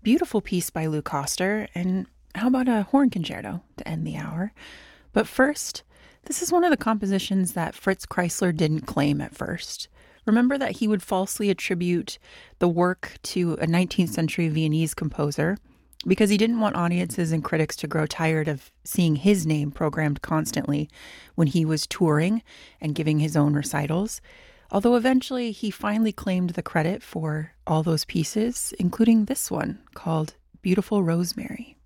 beautiful piece by Lou Koster, and how about a horn concerto to end the hour? But first, this is one of the compositions that Fritz Kreisler didn't claim at first. Remember that he would falsely attribute the work to a 19th century Viennese composer because he didn't want audiences and critics to grow tired of seeing his name programmed constantly when he was touring and giving his own recitals. Although eventually he finally claimed the credit for all those pieces, including this one called Beautiful Rosemary.